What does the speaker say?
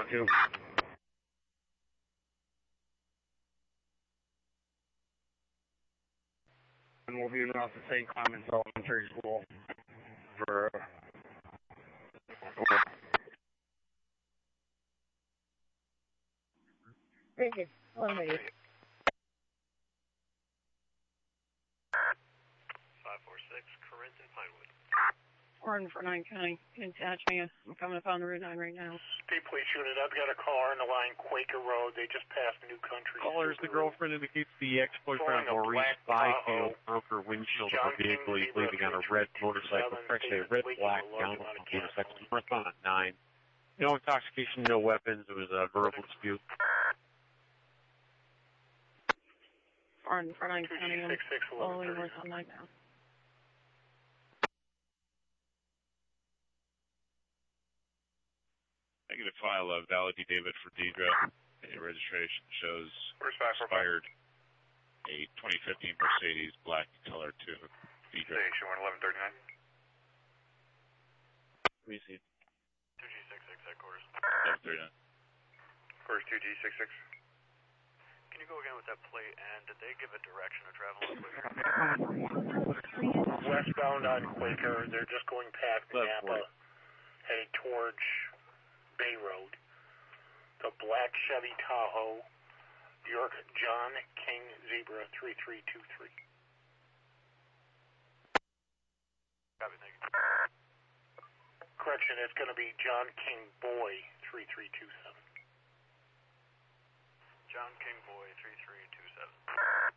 2. And we'll be in off the St. Clements Elementary School for Very good. Eliminated. 546, Corinth and Pinewood. Horn for 9 County. Attach me. I'm coming up on the Route 9 right now. State Police unit, I've got a car on the line, Quaker Road. They just passed New Country. Callers, the girlfriend indicates the ex-boyfriend Maurice Byfield broke her windshield of her vehicle. He's leaving on a red motorcycle, actually a red-black down motorcycle, northbound at 9. No intoxication, no weapons. It was a verbal dispute. Horn for 9 County. I'm following north on 9 now. Negative file of Valid David for Deidre. A registration shows expired a 2015 Mercedes black color to Deidre. Station 1139. Let me see. 2G66 headquarters. 1139. First 2G66. Can you go again with that plate, and did they give a direction of travel on Quaker? Westbound on Quaker, they're just going past Napa, heading towards Bay Road. The black Chevy Tahoe, York John King Zebra 3323. Copy, thank you. Correction, it's going to be John King Boy 3327. John King Boy 3327.